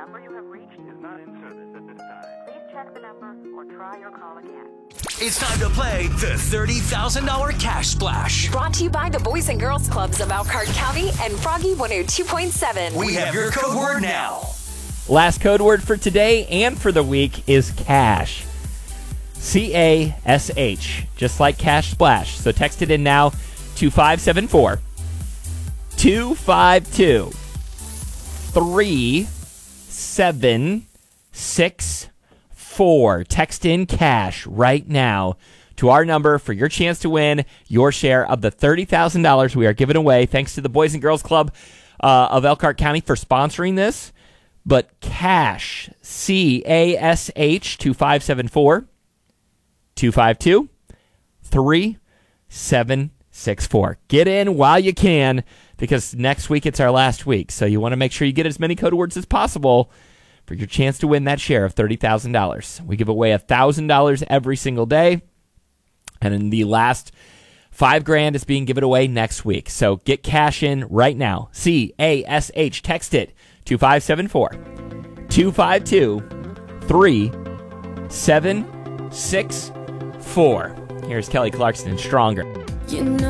number you have reached is not in service at this time. Please check the number or try your call again. It's time to play the $30,000 Cash Splash. Brought to you by the Boys and Girls Clubs of Elkhart County and Froggy 102.7. We have your code word now. Last code word for today and for the week is cash. C-A-S-H, just like Cash Splash. So text it in now to 574 252 3764. Text in cash right now to our number for your chance to win your share of the $30,000 we are giving away. Thanks to the Boys and Girls Club of Elkhart County for sponsoring this. But cash, C-A-S-H, 2574 252 3764. Get in while you can, because next week it's our last week. So you want to make sure you get as many code words as possible for your chance to win that share of $30,000. We give away $1,000 every single day. And in the last $5,000 is being given away next week. So get cash in right now. C-A-S-H. Text it to 574 252 3764. Here's Kelly Clarkson, Stronger. You know